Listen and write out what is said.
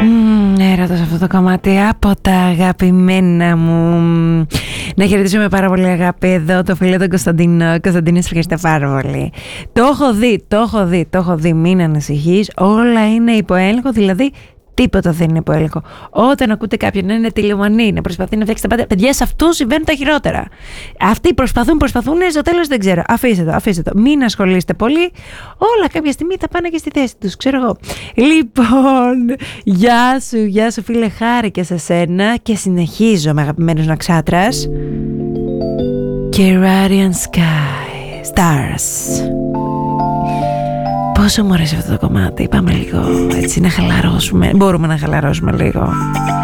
Έρωτας αυτό το κομμάτι από τα αγαπημένα μου. Να χαιρετήσω με πάρα πολύ αγάπη εδώ το φίλο τον Κωνσταντίνο. Κωνσταντίνο, σε ευχαριστώ πάρα πολύ. Το έχω δει, μην ανησυχείς. Όλα είναι υπό έλεγχο, δηλαδή τίποτα δεν είναι υπό έλεγχο. Όταν ακούτε κάποιον να είναι τηλεομανή, να προσπαθεί να φτιάξει τα πάντα, παιδιά, σε αυτού συμβαίνουν τα χειρότερα. Αυτοί προσπαθούν, στο τέλος δεν ξέρω. Αφήστε το. Μην ασχολείστε πολύ. Όλα κάποια στιγμή θα πάνε και στη θέση τους, ξέρω εγώ. Λοιπόν, γεια σου φίλε, χάρη και σε σένα. Και συνεχίζω με αγαπημένους Ναξάτρας. Και Radiant Stars. Πόσο μου αρέσει αυτό το κομμάτι. Πάμε λίγο έτσι να χαλαρώσουμε. Μπορούμε να χαλαρώσουμε λίγο.